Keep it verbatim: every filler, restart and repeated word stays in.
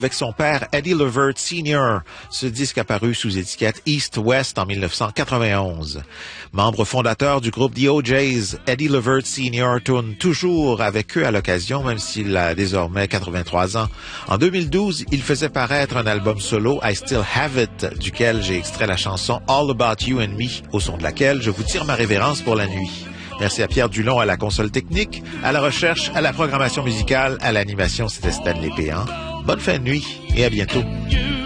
avec son père Eddie Levert senior Ce disque apparu sous étiquette East West en mille neuf cent quatre-vingt-onze. Membre fondateur du groupe The O Js, Eddie Levert senior tourne toujours avec eux à l'occasion, même s'il a désormais quatre-vingt-trois ans. En deux mille douze, il faisait paraître un album solo, I Still Have It, duquel j'ai extrait la chanson All About You and Me, au son de laquelle je vous tire ma révérence pour la nuit. Merci à Pierre Dulon à la console technique, à la recherche, à la programmation musicale, à l'animation, c'était Stanley Péan. Bonne fin de nuit et à bientôt.